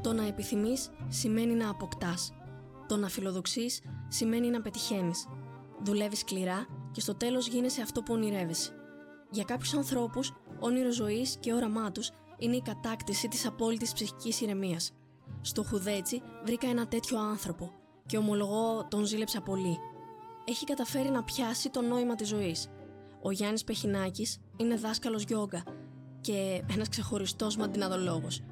Το να επιθυμείς σημαίνει να αποκτάς. Το να φιλοδοξείς σημαίνει να πετυχαίνεις. Δουλεύεις σκληρά και στο τέλος γίνεσαι αυτό που ονειρεύεσαι. Για κάποιους ανθρώπους, όνειρο ζωής και όραμά τους είναι η κατάκτηση της απόλυτης ψυχικής ηρεμίας. Στο Χουδέτσι βρήκα ένα τέτοιο άνθρωπο και ομολογώ τον ζήλεψα πολύ. Έχει καταφέρει να πιάσει το νόημα της ζωής. Ο Γιάννης Πεχινάκης είναι δάσκαλος γιόγκα και ένας ξεχωριστός μαντιναδολόγος.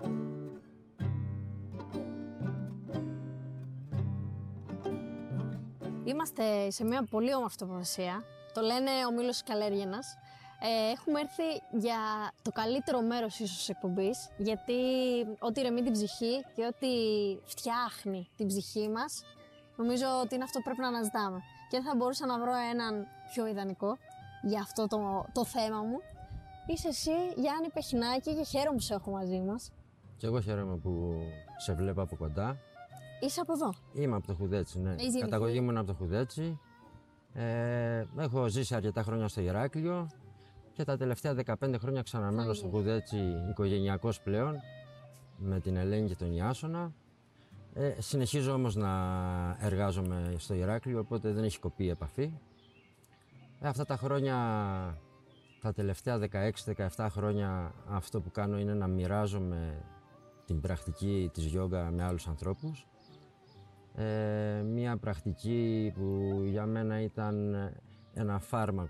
Είμαστε σε μια πολύ όμορφη τοποθεσία. Το λένε ο Μήλος της Καλέργαινας. Έχουμε έρθει για το καλύτερο μέρος ίσως της εκπομπής, γιατί ό,τι ηρεμεί την ψυχή και ό,τι φτιάχνει την ψυχή μας, νομίζω ότι είναι αυτό που πρέπει να αναζητάμε. Και δεν θα μπορούσα να βρω έναν πιο ιδανικό για αυτό το θέμα μου. Είσαι εσύ, Γιάννη Πεχινάκη, και χαίρομαι που σε έχω μαζί μας. Και εγώ χαίρομαι που σε βλέπω από κοντά. Είσαι από εδώ? Είμαι από το Χουδέτσι, ναι. Η καταγωγή μου είναι από το Χουδέτσι. Έχω ζήσει αρκετά χρόνια στο Ηράκλειο και τα τελευταία 15 χρόνια ξαναμένω στο Χουδέτσι, οικογενειακός πλέον, με την Ελένη και τον Ιάσονα. Συνεχίζω όμως να εργάζομαι στο Ηράκλειο, οπότε δεν έχει κοπεί η επαφή. Αυτά τα χρόνια, τα τελευταία 16-17 χρόνια, αυτό που κάνω είναι να μοιράζομαι την πρακτική της γιόγκα με άλλους ανθρώπους. Μία πρακτική που για μένα ήταν ένα φάρμακο